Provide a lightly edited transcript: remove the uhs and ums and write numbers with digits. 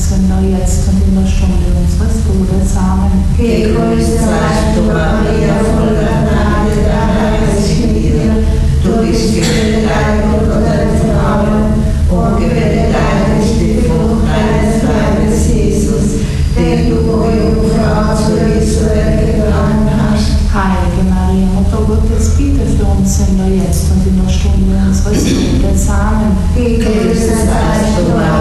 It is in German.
uns Sünder, jetzt und in der Stunde unseres Todes. Amen. Gegrüßt seist du, Maria, voll der Gnade, der Herr ist mit dir. Du bist gebenedeit unter den Frauen, und gebenedeit ist die Frucht deines Leibes, Jesus, den du, o Jungfrau, zu Israel geboren hast. Heilige Maria, Mutter Gottes, bitte für uns Sünder, jetzt und in der Stunde unseres Todes. Amen. Gegrüßt seist du, Maria,